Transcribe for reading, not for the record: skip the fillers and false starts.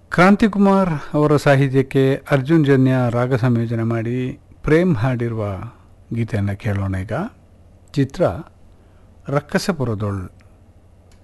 ಕ್ರಾಂತಿಕುಮಾರ್ ಅವರ ಸಾಹಿತ್ಯಕ್ಕೆ ಅರ್ಜುನ್ ಜನ್ಯ ರಾಗ ಸಂಯೋಜನೆ ಮಾಡಿ ಪ್ರೇಮ್ ಹಾಡಿರುವ ಗೀತೆಯನ್ನು ಕೇಳೋಣ ಈಗ. ಚಿತ್ರ ರಕ್ಕಸಪುರದೊಳ್.